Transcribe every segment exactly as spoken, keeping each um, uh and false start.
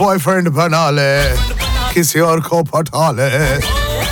Boyfriend बना ले किसी और को पटा ले.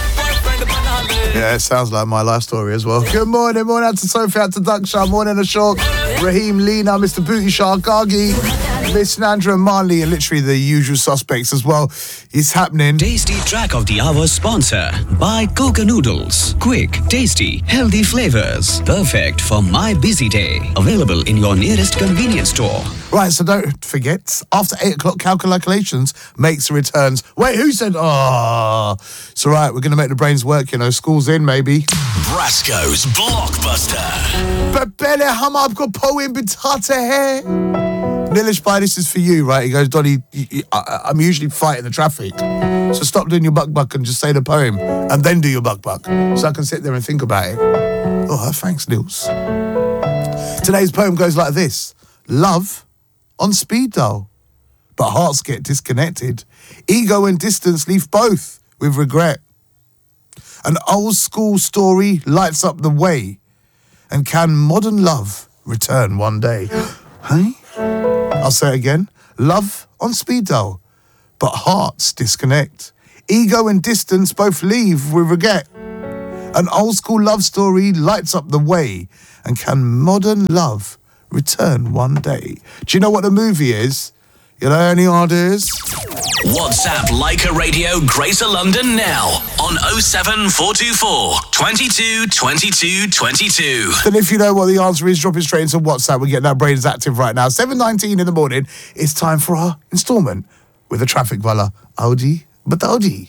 Yeah, it sounds like my life story as well. Good morning, morning out to Sophie, out to Daksha, morning Ashok, Raheem, Lena, Mister Booty Shah, Gagi, Miss Nandra and Marley, and literally the usual suspects as well. It's happening. Tasty Track of the Hour sponsor by Coca Noodles. Quick, tasty, healthy flavors. Perfect for my busy day. Available in your nearest convenience store. Right, so don't forget, after eight o'clock, Calculations makes returns. Wait, who said, oh, it's all right, we're going to make the brains work, you know, school's in, maybe. Brasco's Blockbuster. But Bele, hum aapko poem bitate hai. Nilish Bhai, this is for you, right? He goes, Donny, you, you, I, I'm usually fighting the traffic, so stop doing your buck buck and just say the poem, and then do your buck buck, so I can sit there and think about it. Oh, thanks, Nils. Today's poem goes like this. Love on speed dial, but hearts get disconnected. Ego and distance leave both with regret. An old school story lights up the way, and can modern love return one day? Hey? I'll say it again. Love on speed dial, but hearts disconnect. Ego and distance both leave with regret. An old school love story lights up the way, and can modern love return one day? Do you know what the movie is? You know, any ideas? WhatsApp Leica Radio Greater London now on oh seven four two four, twenty-two, twenty-two, twenty-two. And if you know what the answer is, drop it straight into WhatsApp. We're getting our brains active right now. seven nineteen in the morning. It's time for our instalment with the traffic Vala. Audi, but Audi.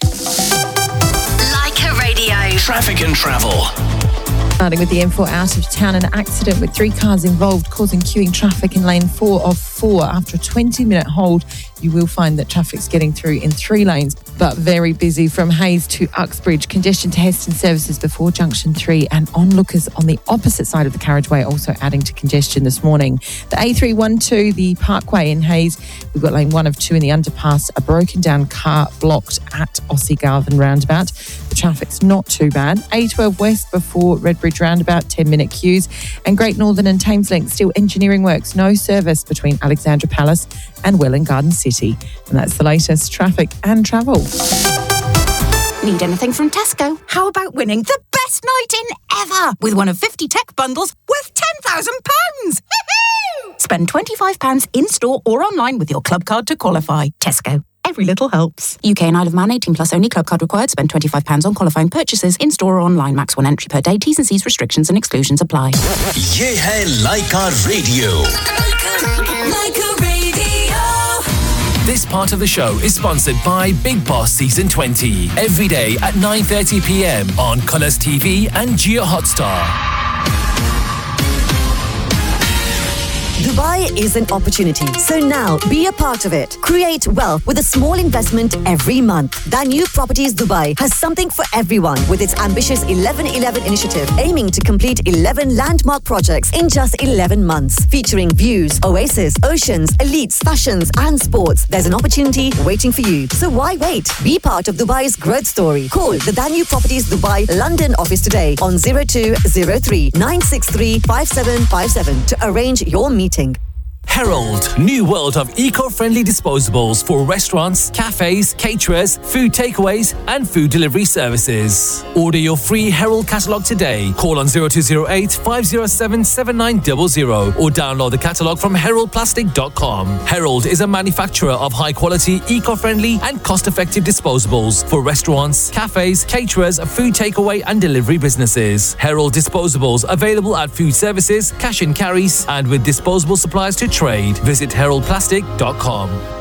Leica Radio. Traffic and travel. Starting with the M four out of town, an accident with three cars involved causing queuing traffic in lane four of four. After a twenty minute hold, you will find that traffic's getting through in three lanes, but very busy from Hayes to Uxbridge. Congestion to Heston services before junction three, and onlookers on the opposite side of the carriageway also adding to congestion this morning. The A three twelve, the Parkway in Hayes, we've got lane one of two in the underpass, a broken down car blocked at Aussie Garvin roundabout. The traffic's not too bad. A twelve West before Redbridge roundabout, ten minute queues. And Great Northern and Thameslink still engineering works, no service between Alexandra Palace and Welwyn Garden City. And that's the latest traffic and travel. Need anything from Tesco? How about winning the best night in ever with one of fifty tech bundles worth ten thousand pounds? Spend twenty-five pounds in-store or online with your club card to qualify. Tesco. Every little helps. U K and Isle of Man, eighteen plus only. Club card required. Spend twenty-five pounds on qualifying purchases in-store or online. Max one entry per day. T's and C's restrictions and exclusions apply. Ye hai Leica Radio. Leica Radio. This part of the show is sponsored by Big Boss Season twenty. Every day at nine thirty p m on Colours T V and Geo Hotstar. Dubai is an opportunity, so now be a part of it. Create wealth with a small investment every month. Danube Properties Dubai has something for everyone with its ambitious eleven eleven initiative, aiming to complete eleven landmark projects in just eleven months, featuring views, oasis, oceans, elites, fashions and sports. There's an opportunity waiting for you. So why wait? Be part of Dubai's growth story. Call the Danube Properties Dubai London office today on zero two zero three nine six three five seven five seven to arrange your meeting. Herald, new world of eco-friendly disposables for restaurants, cafes, caterers, food takeaways and food delivery services. Order your free Herald catalogue today. Call on zero two zero eight five zero seven seven nine zero zero or download the catalogue from herald plastic dot com. Herald is a manufacturer of high-quality, eco-friendly and cost-effective disposables for restaurants, cafes, caterers, food takeaway and delivery businesses. Herald disposables available at food services, cash and carries and with disposable supplies to trade. Visit herald plastic dot com.